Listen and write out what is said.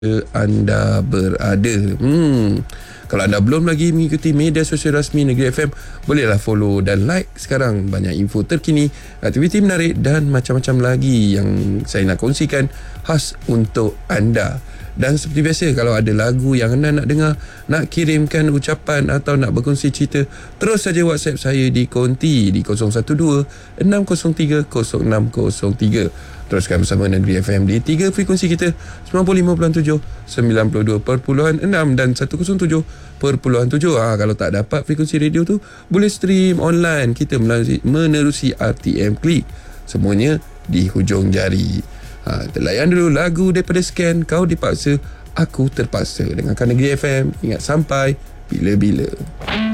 anda berada. Kalau anda belum lagi mengikuti media sosial rasmi Negeri FM, bolehlah follow dan like. Sekarang banyak info terkini, aktiviti menarik dan macam-macam lagi yang saya nak kongsikan khas untuk anda. Dan seperti biasa, kalau ada lagu yang anda nak dengar, nak kirimkan ucapan atau nak berkongsi cerita, terus saja WhatsApp saya di konti di 012-603-0603. Teruskan bersama Negeri FM di 3 frekuensi kita, 95.7, 92.6 dan 107.7. Kalau tak dapat frekuensi radio tu, boleh stream online kita menerusi RTM Klik. Semuanya di hujung jari. Terlayan dulu lagu daripada Scan, Kau Dipaksa, Aku Terpaksa. Dengarkan Negeri FM. Ingat, sampai bila-bila.